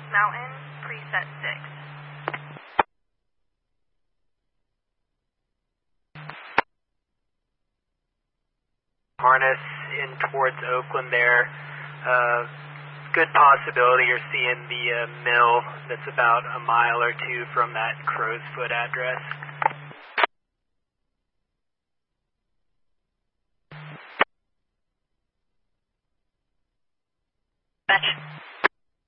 Mountain, preset 6. Harness in towards Oakland there. Good possibility you're seeing the mill that's about a mile or two from that Crow's Foot address.